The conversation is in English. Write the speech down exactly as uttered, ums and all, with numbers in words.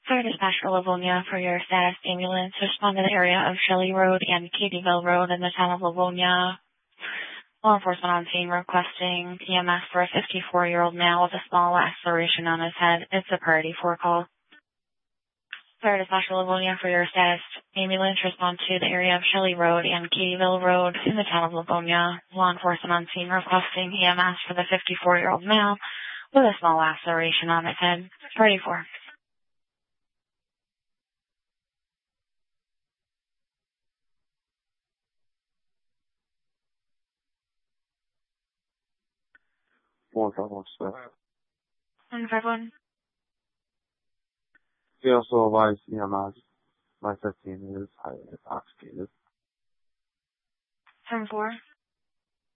Fire dispatch for Livonia for your status ambulance. Respond to the area of Shelley Road and Katie'ville Road in the town of Livonia. Law enforcement on scene requesting E M S for a fifty-four-year-old male with a small laceration on his head. It's a priority four call. Fire dispatch for Livonia for your status ambulance. Respond to the area of Shelley Road and Katie'ville Road in the town of Livonia. Law enforcement on scene requesting E M S for the fifty-four-year-old male with a small laceration on his head. Priority four. One five one six. One five one. He also advised E M S. My fifteen is highly intoxicated. Seven four.